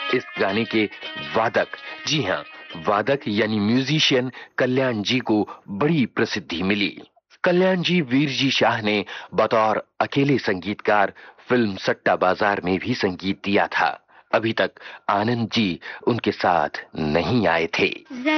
इस गाने के वादक, जी हाँ, वादक यानी म्यूजिशियन कल्याण जी को बड़ी प्रसिद्धि मिली। कल्याण जी वीर जी शाह ने बतौर अकेले संगीतकार फिल्म सट्टा बाजार में भी संगीत दिया था। अभी तक आनंद जी उनके साथ नहीं आए थे।